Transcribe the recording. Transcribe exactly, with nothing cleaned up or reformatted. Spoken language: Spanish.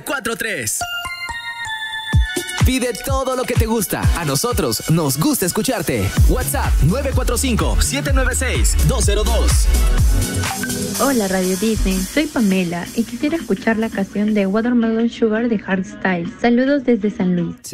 cuatro tres. Pide todo lo que te gusta. A nosotros nos gusta escucharte. WhatsApp nueve cuatro cinco, siete nueve seis, dos cero dos. Hola Radio Disney, soy Pamela y quisiera escuchar la canción de Watermelon Sugar de Hardstyle. Saludos desde San Luis.